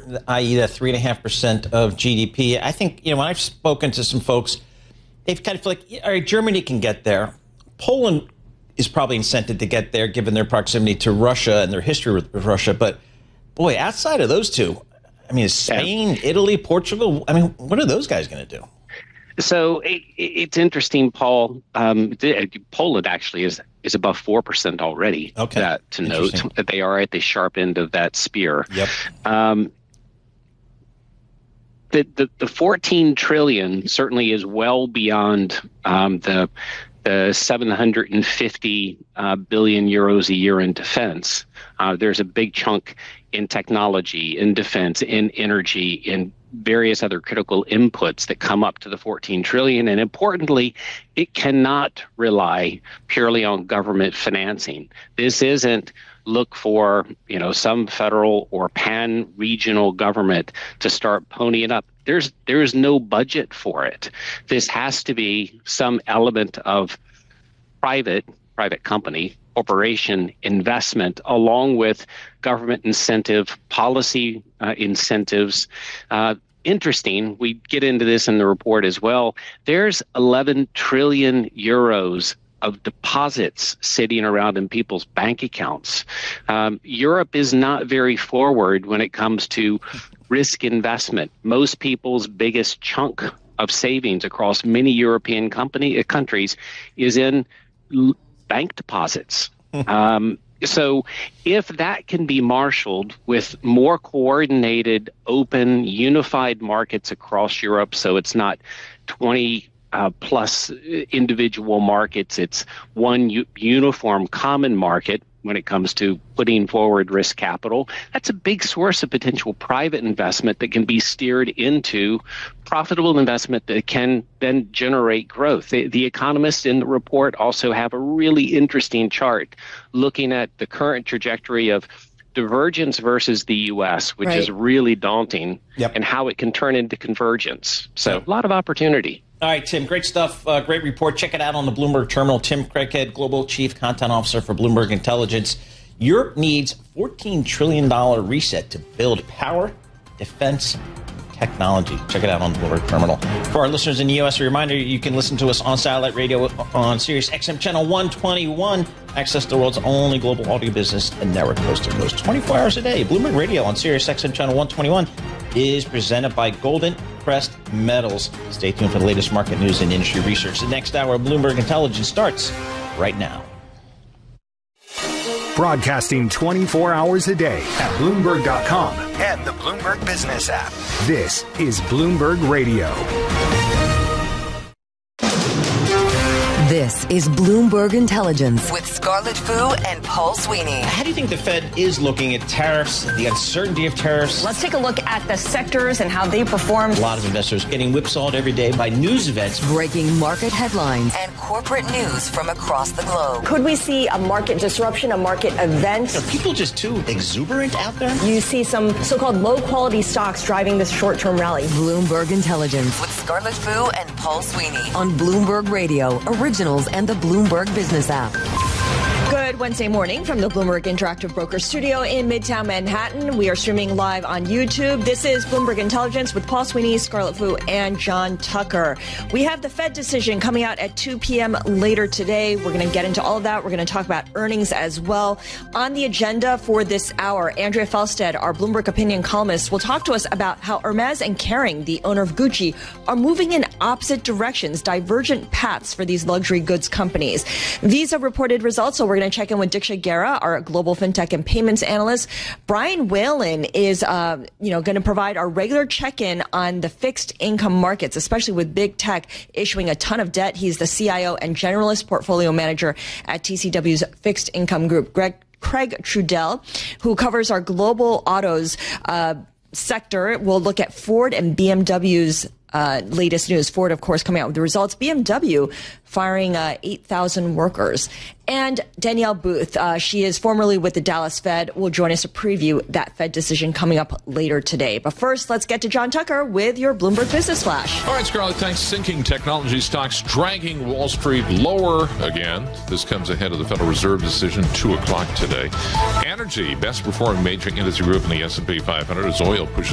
i.e. the 3.5% of GDP. I think, when I've spoken to some folks, they've kind of feel like, all right, Germany can get there. Poland is probably incented to get there given their proximity to Russia and their history with Russia. But boy, outside of those two, Spain, Italy, Portugal, what are those guys going to do? So it's interesting, Paul. Poland actually is above 4% already. Okay. To note that they are at the sharp end of that spear. Yep. The 14 trillion certainly is well beyond the 750 billion euros a year in defense. There's a big chunk in technology, in defense, in energy, in various other critical inputs that come up to the 14 trillion. And importantly, it cannot rely purely on government financing. This isn't look for, some federal or pan-regional government to start ponying up. There's no budget for it. This has to be some element of private company, corporation investment, along with government incentive, policy incentives. Interesting, we get into this in the report as well. There's 11 trillion euros of deposits sitting around in people's bank accounts. Europe is not very forward when it comes to risk investment. Most people's biggest chunk of savings across many European countries is in bank deposits. So if that can be marshaled with more coordinated, open, unified markets across Europe, so it's not 20 plus individual markets, it's one uniform common market when it comes to putting forward risk capital, that's a big source of potential private investment that can be steered into profitable investment that can then generate growth. The economists in the report also have a really interesting chart looking at the current trajectory of divergence versus the U.S., which is really daunting, and how it can turn into convergence. So a lot of opportunity. All right, Tim, great stuff. Great report. Check it out on the Bloomberg Terminal. Tim Craighead, Global Chief Content Officer for Bloomberg Intelligence. Europe needs $14 trillion reset to build power, defense, technology. Check it out on the Bloomberg Terminal. For our listeners in the U.S., a reminder, you can listen to us on satellite radio on Sirius XM Channel 121. Access the world's only global audio business and network, coast to coast, 24 hours a day. Bloomberg Radio on Sirius XM Channel 121 is presented by Golden Crest Metals. Stay tuned for the latest market news and industry research. The next hour of Bloomberg Intelligence starts right now. Broadcasting 24 hours a day at Bloomberg.com and the Bloomberg Business app. This is Bloomberg Radio. This is Bloomberg Intelligence with Scarlett Fu and Paul Sweeney. How do you think the Fed is looking at tariffs, the uncertainty of tariffs? Let's take a look at the sectors and how they performed. A lot of investors getting whipsawed every day by news events. Breaking market headlines and corporate news from across the globe. Could we see a market disruption, a market event? Are people just too exuberant out there? You see some so-called low-quality stocks driving this short-term rally. Bloomberg Intelligence with Scarlett Fu and Paul Sweeney on Bloomberg Radio, Originals and the Bloomberg Business app. Good Wednesday morning from the Bloomberg Interactive Broker Studio in Midtown Manhattan. We are streaming live on YouTube. This is Bloomberg Intelligence with Paul Sweeney, Scarlett Fu, and John Tucker. We have the Fed decision coming out at 2 p.m. later today. We're going to get into all of that. We're going to talk about earnings as well. On the agenda for this hour, Andrea Felstead, our Bloomberg opinion columnist, will talk to us about how Hermes and Kering, the owner of Gucci, are moving in opposite directions, divergent paths for these luxury goods companies. Visa reported results, so we're going to check in with Diksha Gera, our global fintech and payments analyst. Brian Whalen is, going to provide our regular check-in on the fixed income markets, especially with big tech issuing a ton of debt. He's the CIO and generalist portfolio manager at TCW's fixed income group. Craig Trudell, who covers our global autos sector, will look at Ford and BMW's latest news. Ford, of course, coming out with the results. BMW firing 8,000 workers. And Danielle Booth, she is formerly with the Dallas Fed, will join us to preview that Fed decision coming up later today. But first, let's get to John Tucker with your Bloomberg Business Flash. All right, Scarlett, thanks. Sinking technology stocks dragging Wall Street lower again. This comes ahead of the Federal Reserve decision, 2 o'clock today. Energy, best performing major industry group in the S&P 500 as oil pushes